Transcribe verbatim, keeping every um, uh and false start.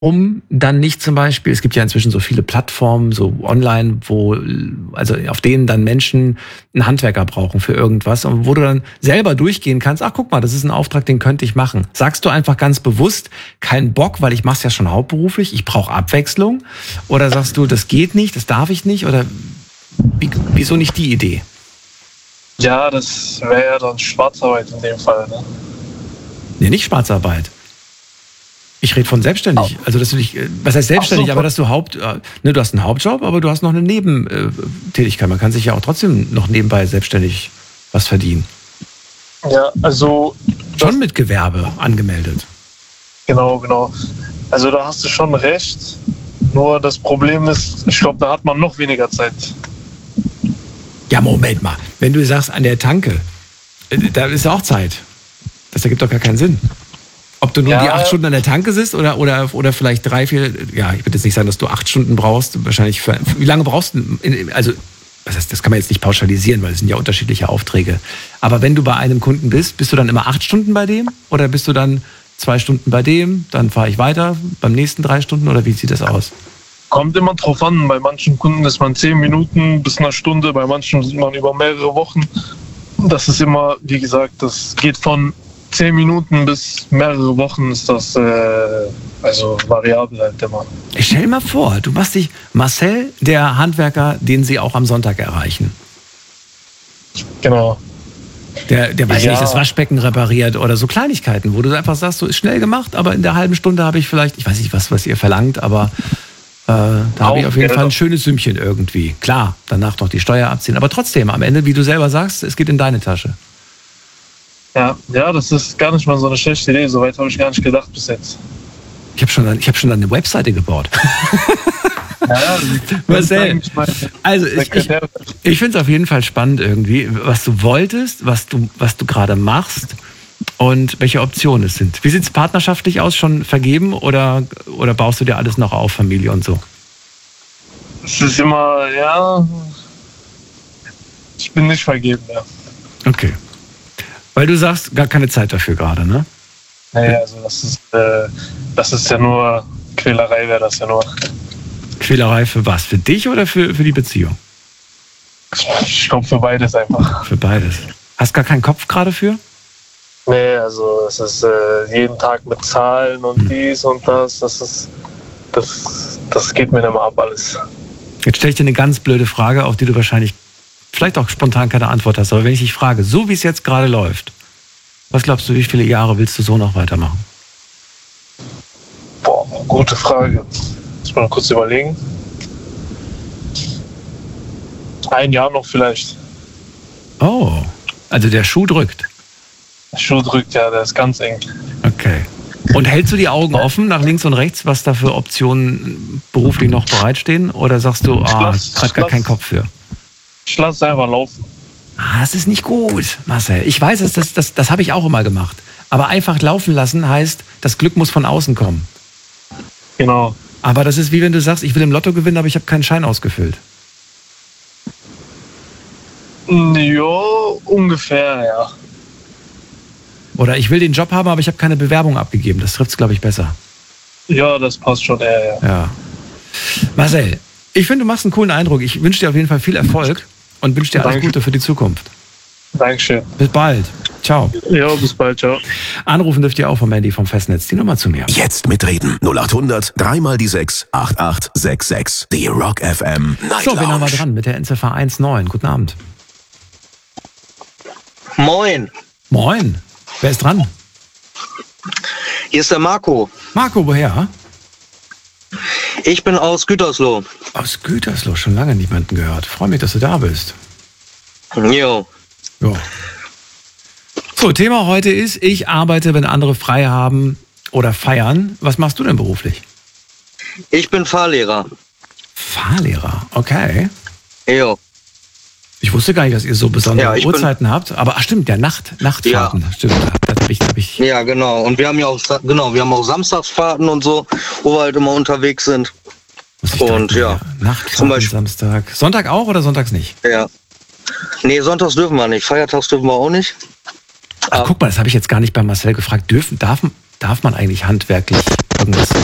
um dann nicht zum Beispiel, es gibt ja inzwischen so viele Plattformen, so online, wo, also auf denen dann Menschen einen Handwerker brauchen für irgendwas und wo du dann selber durchgehen kannst, ach guck mal, das ist ein Auftrag, den könnte ich machen. Sagst du einfach ganz bewusst, kein Bock, weil ich mache es ja schon hauptberuflich, ich brauche Abwechslung? Oder sagst du, das geht nicht, das darf ich nicht? Oder wie, wieso nicht die Idee? Ja, das wäre ja dann Schwarzarbeit in dem Fall, ne? Nee, nicht Schwarzarbeit. Ich rede von selbstständig. Also, dass du dich, was heißt selbstständig, so, aber dass du Haupt, ne, du hast einen Hauptjob, aber du hast noch eine Nebentätigkeit. Man kann sich ja auch trotzdem noch nebenbei selbstständig was verdienen. Ja, also. Schon mit Gewerbe angemeldet. Genau, genau. Also, da hast du schon recht. Nur das Problem ist, ich glaube, da hat man noch weniger Zeit. Ja, Moment mal. Wenn du sagst, an der Tanke, da ist auch Zeit. Das ergibt doch gar keinen Sinn. Ob du nur ja, die acht Stunden an der Tanke sitzt oder, oder, oder vielleicht drei, vier, ja, ich würde jetzt nicht sagen, dass du acht Stunden brauchst, wahrscheinlich, für, wie lange brauchst du, also, was heißt, das kann man jetzt nicht pauschalisieren, weil es sind ja unterschiedliche Aufträge. Aber wenn du bei einem Kunden bist, bist du dann immer acht Stunden bei dem oder bist du dann zwei Stunden bei dem, dann fahre ich weiter, beim nächsten drei Stunden oder wie sieht das aus? Kommt immer drauf an, bei manchen Kunden ist man zehn Minuten bis eine Stunde, bei manchen ist man über mehrere Wochen. Das ist immer, wie gesagt, das geht von zehn Minuten bis mehrere Wochen ist das äh, also variabel halt immer. Ich stell dir mal vor, du machst dich Marcel, der Handwerker, den sie auch am Sonntag erreichen. Genau. Der, der weiß ja. nicht, das Waschbecken repariert oder so Kleinigkeiten, wo du einfach sagst, so ist schnell gemacht, aber in der halben Stunde habe ich vielleicht, ich weiß nicht, was, was ihr verlangt, aber äh, da habe ich auf jeden Fall ein schönes Sümmchen irgendwie. Klar, danach noch die Steuer abziehen, aber trotzdem, am Ende, wie du selber sagst, es geht in deine Tasche. Ja, ja, das ist gar nicht mal so eine schlechte Idee. Soweit habe ich gar nicht gedacht bis jetzt. Ich habe schon, ich hab schon eine Webseite gebaut. Ja, Marcel, also ich, ich, ich finde es auf jeden Fall spannend irgendwie, was du wolltest, was du, was du gerade machst und welche Optionen es sind. Wie sieht es partnerschaftlich aus? Schon vergeben oder, oder baust du dir alles noch auf, Familie und so? Es ist immer, ja, ich bin nicht vergeben, ja. Okay. Weil du sagst, gar keine Zeit dafür gerade, ne? Naja, also das ist, äh, das ist ja nur Quälerei, wäre das ja nur. Quälerei für was? Für dich oder für, für die Beziehung? Ich glaube für beides einfach. Für beides. Hast gar keinen Kopf gerade für? Nee, also es ist äh, jeden Tag mit Zahlen und hm. dies und das, das ist, das, das geht mir nicht mehr ab alles. Jetzt stelle ich dir eine ganz blöde Frage, auf die du wahrscheinlich vielleicht auch spontan keine Antwort hast, aber wenn ich dich frage, so wie es jetzt gerade läuft, was glaubst du, wie viele Jahre willst du so noch weitermachen? Boah, gute Frage. Muss mal kurz überlegen. Ein Jahr noch vielleicht. Oh, also der Schuh drückt. Der Schuh drückt, ja, der ist ganz eng. Okay. Und hältst du die Augen offen nach links und rechts, was da für Optionen beruflich noch bereitstehen? Oder sagst du, ah, gerade gar keinen Kopf für? Ich lasse es einfach laufen. Ah, das ist nicht gut, Marcel. Ich weiß, das, das, das, das habe ich auch immer gemacht. Aber einfach laufen lassen heißt, das Glück muss von außen kommen. Genau. Aber das ist wie wenn du sagst, ich will im Lotto gewinnen, aber ich habe keinen Schein ausgefüllt. Ja, ungefähr, ja. Oder ich will den Job haben, aber ich habe keine Bewerbung abgegeben. Das trifft es, glaube ich, besser. Ja, das passt schon eher, ja. Ja. Marcel, ich finde, du machst einen coolen Eindruck. Ich wünsche dir auf jeden Fall viel Erfolg und wünsche dir alles Danke. Gute für die Zukunft. Dankeschön. Bis bald. Ciao. Ja, bis bald, ciao. Anrufen dürft ihr auch vom Handy vom Festnetz. Die Nummer zu mir. Jetzt mitreden. null acht hundert, drei mal die sechs, acht acht sechs sechs. Die Rock F M Night So, wen haben wir Lounge. dran mit der Endziffer eins neun? Guten Abend. Moin, Moin. Wer ist dran? hier ist der Marco. Marco, woher? Ich bin aus Gütersloh. Aus Gütersloh. Schon lange niemanden gehört. Freue mich, dass du da bist. Jo. Ja. So, Thema heute ist, ich arbeite, wenn andere frei haben oder feiern. Was machst du denn beruflich? Ich bin Fahrlehrer. Fahrlehrer, okay. Jo. Ich wusste gar nicht, dass ihr so besondere Ja, ich Uhrzeiten habt. Aber ach stimmt, ja, Nacht, Nachtfahrten. Ja. Stimmt, das hab ich, hab ich. Ja, genau. Und wir haben ja auch, genau, wir haben auch Samstagsfahrten und so, wo wir halt immer unterwegs sind. Muss ich Und direkt ja, mal- Nachtfahrten, zum Beispiel- Samstag. Sonntag auch oder sonntags nicht? Ja. Nee, sonntags dürfen wir nicht. Feiertags dürfen wir auch nicht. Ach, guck mal, das habe ich jetzt gar nicht bei Marcel gefragt. Dürfen, darf, darf man eigentlich handwerklich irgendwas